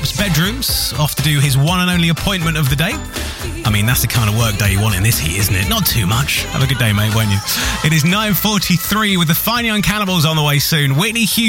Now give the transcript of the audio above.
bedrooms, off to do his one and only appointment of the day. I mean, that's the kind of work day you want in this heat, isn't it? Not too much. Have a good day, mate, won't you? It is 9:43 with the Fine Young Cannibals on the way soon. Whitney Houston